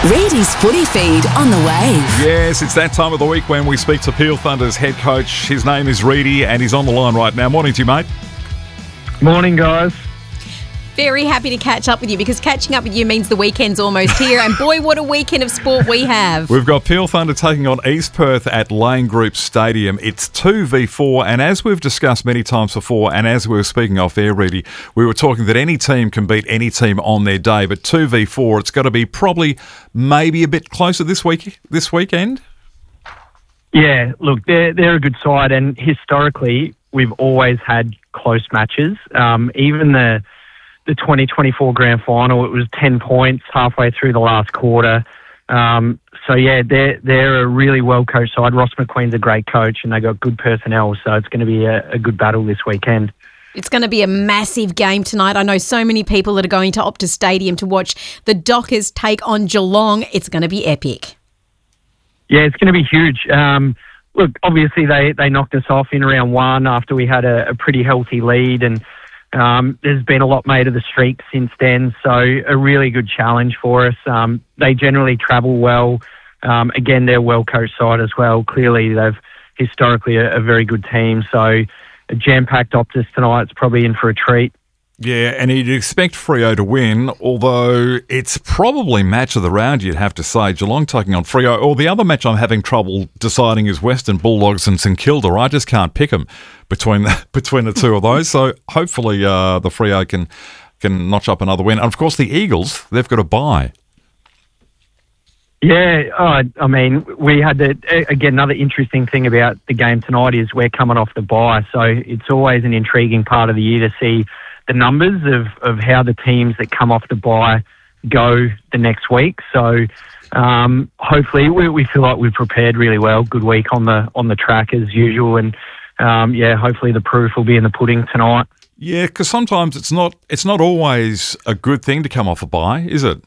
Reedy's Footy Feed on the Wave. Yes, it's that time of the week when we speak to Peel Thunder's head coach. His name is Reedy and he's on the line right now. Morning to you, mate. Morning, guys. Very happy to catch up with you because catching up with you means the weekend's almost here. And boy, what a weekend of sport we have. We've got Peel Thunder taking on East Perth at Lane Group Stadium. It's 2v4, and as we've discussed many times before, and as we were speaking off air, Reedy, we were talking that any team can beat any team on their day, but 2v4, it's got to be probably maybe a bit closer this weekend. Yeah, look, they're a good side, and historically, we've always had close matches. Even the 2024 grand final, it was 10 points halfway through the last quarter. So, yeah, they're a really well-coached side. Ross McQueen's a great coach, and they got good personnel, so it's going to be a good battle this weekend. It's going to be a massive game tonight. I know so many people that are going to Optus Stadium to watch the Dockers take on Geelong. It's going to be epic. Yeah, it's going to be huge. Look, obviously they knocked us off in round one after we had a pretty healthy lead, and there's been a lot made of the streak since then, so a really good challenge for us. They generally travel well. Again, they're a well-coached side as well. Clearly, they've historically a very good team, so a jam-packed Optus tonight is probably in for a treat. Yeah, and you'd expect Freo to win, although it's probably match of the round, you'd have to say. Geelong taking on Freo. Or the other match I'm having trouble deciding is Western Bulldogs and St Kilda. I just can't pick them between the two of those. So hopefully the Freo can notch up another win. And of course the Eagles, they've got a bye. Yeah, I mean, we had again, another interesting thing about the game tonight is we're coming off the bye. So it's always an intriguing part of the year to see the numbers of how the teams that come off the bye go the next week. So hopefully we feel like we've prepared really well. Good week on the track as usual, and hopefully the proof will be in the pudding tonight. Yeah, because sometimes it's not always a good thing to come off a bye, is it?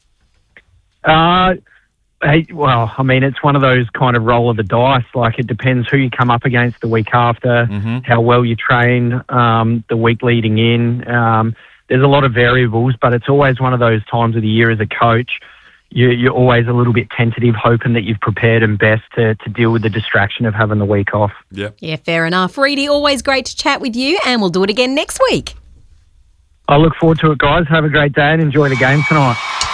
Well, I mean, it's one of those kind of roll of the dice. Like, it depends who you come up against the week after, how well you train the week leading in. There's a lot of variables, but it's always one of those times of the year as a coach, you're always a little bit tentative, hoping that you've prepared and best to deal with the distraction of having the week off. Yeah, fair enough. Reedy, always great to chat with you, and we'll do it again next week. I look forward to it, guys. Have a great day and enjoy the game tonight.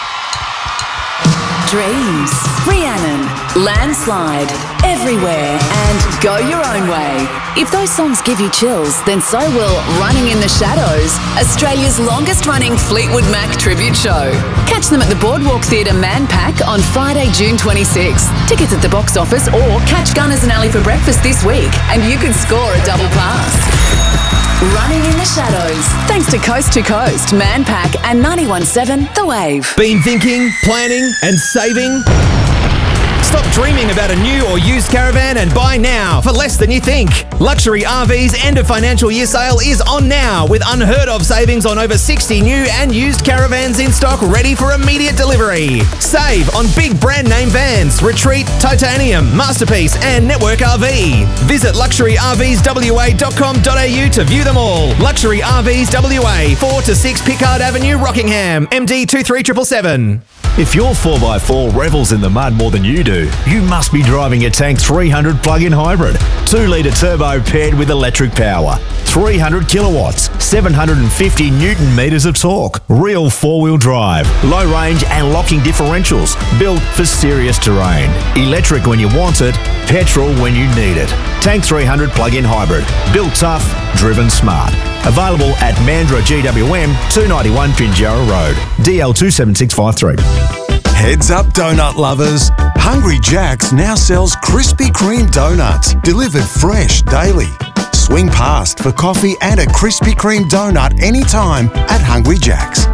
Dreams, Rhiannon, Landslide, Everywhere and Go Your Own Way. If those songs give you chills, then so will Running in the Shadows, Australia's longest running Fleetwood Mac tribute show. Catch them at the Boardwalk Theatre Manpack on Friday, June 26th. Tickets at the box office, or catch Gunners and Alley for breakfast this week and you could score a double pass. Running in the Shadows. Thanks to Coast, Manpack and 91.7 The Wave. Been thinking, planning and saving? Stop dreaming about a new or used caravan and buy now for less than you think. Luxury RV's end of financial year sale is on now with unheard of savings on over 60 new and used caravans in stock ready for immediate delivery. Save on big brand name vans, Retreat, Titanium, Masterpiece and Network RV. Visit luxuryRVsWA.com.au to view them all. Luxury RVs WA, 4 to 6 Pickard Avenue, Rockingham, MD 23777. If your 4x4 revels in the mud more than you do, you must be driving a Tank 300 plug-in hybrid. 2-litre turbo paired with electric power. 300 kilowatts, 750 newton metres of torque. Real four-wheel drive. Low range and locking differentials. Built for serious terrain. Electric when you want it. Petrol when you need it. Tank 300 plug-in hybrid. Built tough, driven smart. Available at Mandurah GWM, 291 Pinjarra Road. DL 27653. Heads up, donut lovers. Hungry Jack's now sells Krispy Kreme donuts, delivered fresh daily. Swing past for coffee and a Krispy Kreme donut anytime at Hungry Jack's.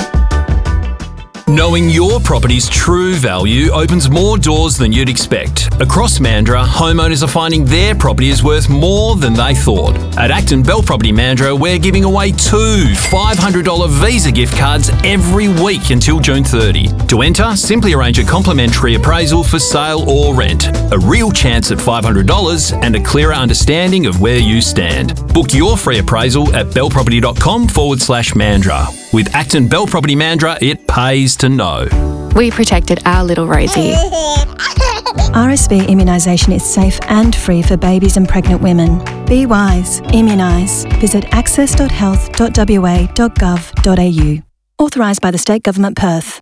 Knowing your property's true value opens more doors than you'd expect. Across Mandurah, homeowners are finding their property is worth more than they thought. At Acton Bell Property Mandurah, we're giving away 2 $500 Visa gift cards every week until June 30. To enter, simply arrange a complimentary appraisal for sale or rent. A real chance at $500 and a clearer understanding of where you stand. Book your free appraisal at bellproperty.com/Mandurah. With Acton Bell Property Mandurah, it pays to know. we protected our little Rosie. RSV immunisation is safe and free for babies and pregnant women. Be wise. Immunise. Visit access.health.wa.gov.au. Authorised by the State Government, Perth.